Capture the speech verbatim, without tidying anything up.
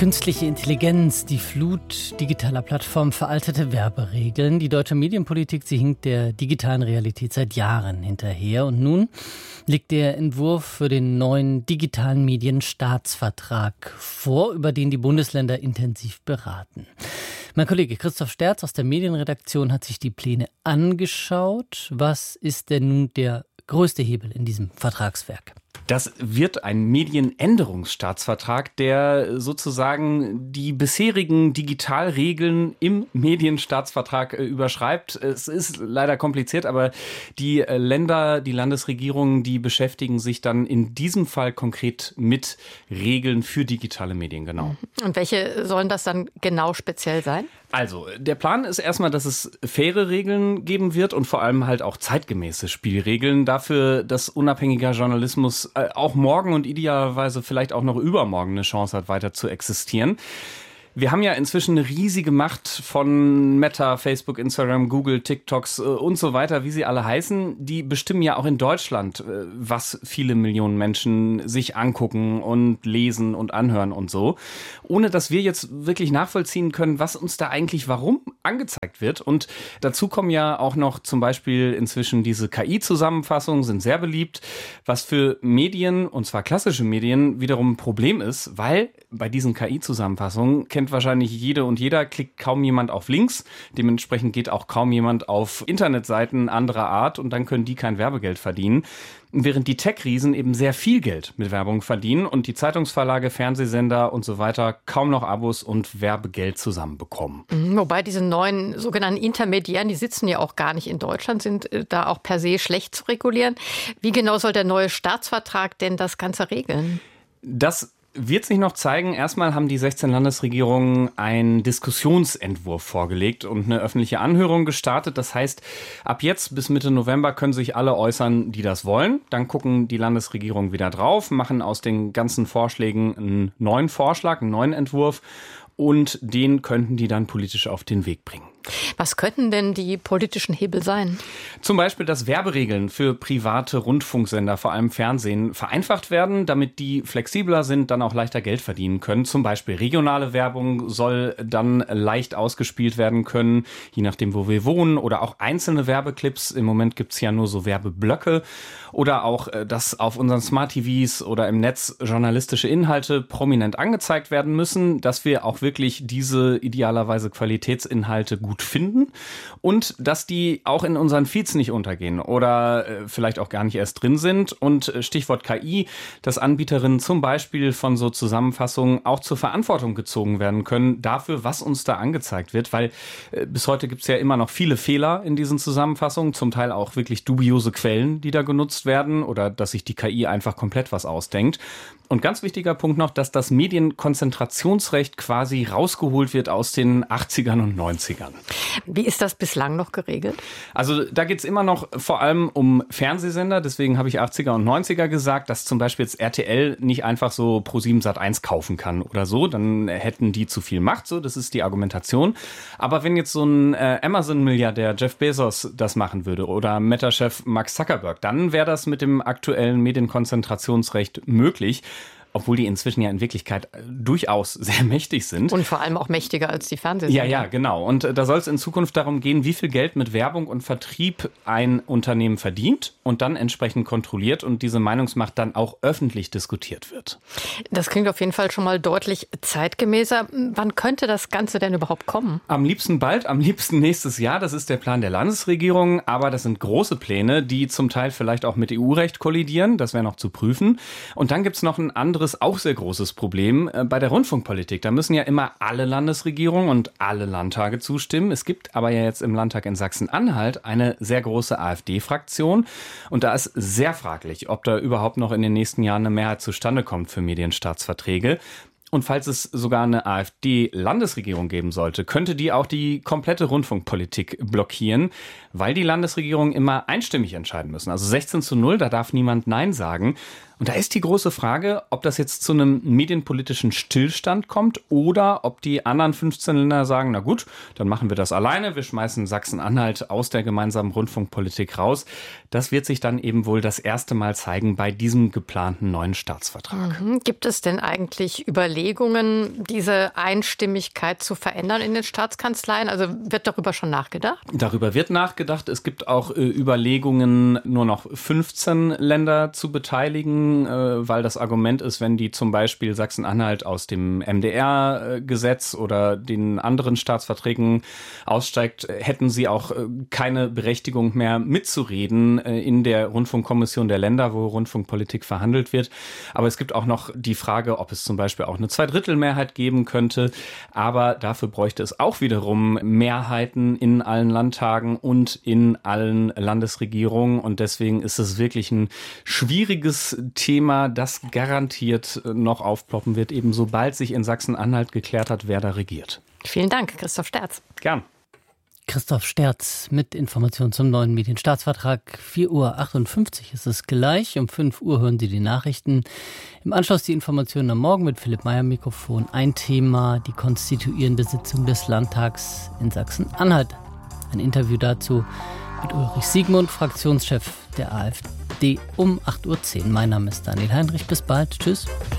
Künstliche Intelligenz, die Flut digitaler Plattformen, veraltete Werberegeln. Die deutsche Medienpolitik, sie hinkt der digitalen Realität seit Jahren hinterher. Und nun liegt der Entwurf für den neuen digitalen Medienstaatsvertrag vor, über den die Bundesländer intensiv beraten. Mein Kollege Christoph Sterz aus der Medienredaktion hat sich die Pläne angeschaut. Was ist denn nun der größte Hebel in diesem Vertragswerk? Das wird ein Medienänderungsstaatsvertrag, der sozusagen die bisherigen Digitalregeln im Medienstaatsvertrag überschreibt. Es ist leider kompliziert, aber die Länder, die Landesregierungen, die beschäftigen sich dann in diesem Fall konkret mit Regeln für digitale Medien, genau. Und welche sollen das dann genau speziell sein? Also, der Plan ist erstmal, dass es faire Regeln geben wird und vor allem halt auch zeitgemäße Spielregeln dafür, dass unabhängiger Journalismus auch morgen und idealerweise vielleicht auch noch übermorgen eine Chance hat, weiter zu existieren. Wir haben ja inzwischen eine riesige Macht von Meta, Facebook, Instagram, Google, TikToks und so weiter, wie sie alle heißen. Die bestimmen ja auch in Deutschland, was viele Millionen Menschen sich angucken und lesen und anhören und so. Ohne dass wir jetzt wirklich nachvollziehen können, was uns da eigentlich warum angezeigt wird. Und dazu kommen ja auch noch zum Beispiel inzwischen diese K I-Zusammenfassungen, sind sehr beliebt, was für Medien, und zwar klassische Medien, wiederum ein Problem ist, weil bei diesen K I-Zusammenfassungen kennt wahrscheinlich jede und jeder, klickt kaum jemand auf Links. Dementsprechend geht auch kaum jemand auf Internetseiten anderer Art und dann können die kein Werbegeld verdienen. Während die Tech-Riesen eben sehr viel Geld mit Werbung verdienen und die Zeitungsverlage, Fernsehsender und so weiter kaum noch Abos und Werbegeld zusammenbekommen. Wobei diese neuen sogenannten Intermediären, die sitzen ja auch gar nicht in Deutschland, sind da auch per se schlecht zu regulieren. Wie genau soll der neue Staatsvertrag denn das Ganze regeln? Das wird sich noch zeigen. Erstmal haben die sechzehn Landesregierungen einen Diskussionsentwurf vorgelegt und eine öffentliche Anhörung gestartet. Das heißt, ab jetzt bis Mitte November können sich alle äußern, die das wollen. Dann gucken die Landesregierungen wieder drauf, machen aus den ganzen Vorschlägen einen neuen Vorschlag, einen neuen Entwurf und den könnten die dann politisch auf den Weg bringen. Was könnten denn die politischen Hebel sein? Zum Beispiel, dass Werberegeln für private Rundfunksender, vor allem Fernsehen, vereinfacht werden, damit die flexibler sind, dann auch leichter Geld verdienen können. Zum Beispiel regionale Werbung soll dann leicht ausgespielt werden können, je nachdem, wo wir wohnen. Oder auch einzelne Werbeclips. Im Moment gibt's ja nur so Werbeblöcke. Oder auch, dass auf unseren Smart-T Vs oder im Netz journalistische Inhalte prominent angezeigt werden müssen, dass wir auch wirklich diese idealerweise Qualitätsinhalte gut finden und dass die auch in unseren Feeds nicht untergehen oder äh, vielleicht auch gar nicht erst drin sind. Und äh, Stichwort K I, dass Anbieterinnen zum Beispiel von so Zusammenfassungen auch zur Verantwortung gezogen werden können dafür, was uns da angezeigt wird, weil äh, bis heute gibt es ja immer noch viele Fehler in diesen Zusammenfassungen, zum Teil auch wirklich dubiose Quellen, die da genutzt werden oder dass sich die K I einfach komplett was ausdenkt. Und ganz wichtiger Punkt noch, dass das Medienkonzentrationsrecht quasi rausgeholt wird aus den achtzigern und neunzigern. Wie ist das bislang noch geregelt? Also da geht es immer noch vor allem um Fernsehsender, deswegen habe ich achtziger und neunziger gesagt, dass zum Beispiel jetzt R T L nicht einfach so ProSieben Sat eins kaufen kann oder so, dann hätten die zu viel Macht, so, das ist die Argumentation. Aber wenn jetzt so ein äh, Amazon-Milliardär Jeff Bezos das machen würde oder Meta-Chef Mark Zuckerberg, dann wäre das mit dem aktuellen Medienkonzentrationsrecht möglich. Obwohl die inzwischen ja in Wirklichkeit durchaus sehr mächtig sind. Und vor allem auch mächtiger als die Fernsehsender. Ja, ja, genau. Und da soll es in Zukunft darum gehen, wie viel Geld mit Werbung und Vertrieb ein Unternehmen verdient und dann entsprechend kontrolliert und diese Meinungsmacht dann auch öffentlich diskutiert wird. Das klingt auf jeden Fall schon mal deutlich zeitgemäßer. Wann könnte das Ganze denn überhaupt kommen? Am liebsten bald, am liebsten nächstes Jahr. Das ist der Plan der Landesregierung. Aber das sind große Pläne, die zum Teil vielleicht auch mit E U-Recht kollidieren. Das wäre noch zu prüfen. Und dann gibt's noch ein anderes auch sehr großes Problem bei der Rundfunkpolitik. Da müssen ja immer alle Landesregierungen und alle Landtage zustimmen. Es gibt aber ja jetzt im Landtag in Sachsen-Anhalt eine sehr große AfD-Fraktion. Und da ist sehr fraglich, ob da überhaupt noch in den nächsten Jahren eine Mehrheit zustande kommt für Medienstaatsverträge. Und falls es sogar eine AfD-Landesregierung geben sollte, könnte die auch die komplette Rundfunkpolitik blockieren, weil die Landesregierungen immer einstimmig entscheiden müssen. Also sechzehn zu null, da darf niemand Nein sagen. Und da ist die große Frage, ob das jetzt zu einem medienpolitischen Stillstand kommt oder ob die anderen fünfzehn Länder sagen, na gut, dann machen wir das alleine, wir schmeißen Sachsen-Anhalt aus der gemeinsamen Rundfunkpolitik raus. Das wird sich dann eben wohl das erste Mal zeigen bei diesem geplanten neuen Staatsvertrag. Mhm. Gibt es denn eigentlich Überlegungen, diese Einstimmigkeit zu verändern in den Staatskanzleien? Also wird darüber schon nachgedacht? Darüber wird nachgedacht. Es gibt auch äh, Überlegungen, nur noch fünfzehn Länder zu beteiligen, weil das Argument ist, wenn die zum Beispiel Sachsen-Anhalt aus dem M D R-Gesetz oder den anderen Staatsverträgen aussteigt, hätten sie auch keine Berechtigung mehr mitzureden in der Rundfunkkommission der Länder, wo Rundfunkpolitik verhandelt wird. Aber es gibt auch noch die Frage, ob es zum Beispiel auch eine Zweidrittelmehrheit geben könnte. Aber dafür bräuchte es auch wiederum Mehrheiten in allen Landtagen und in allen Landesregierungen. Und deswegen ist es wirklich ein schwieriges Thema, das garantiert noch aufploppen wird, eben sobald sich in Sachsen-Anhalt geklärt hat, wer da regiert. Vielen Dank, Christoph Sterz. Gern. Christoph Sterz mit Informationen zum neuen Medienstaatsvertrag. vier Uhr achtundfünfzig ist es gleich. Um fünf Uhr hören Sie die Nachrichten. Im Anschluss die Informationen am Morgen mit Philipp Meyer Mikrofon. Ein Thema, die konstituierende Sitzung des Landtags in Sachsen-Anhalt. Ein Interview dazu mit Ulrich Siegmund, Fraktionschef der AfD, um acht Uhr zehn. Mein Name ist Daniel Heinrich. Bis bald. Tschüss.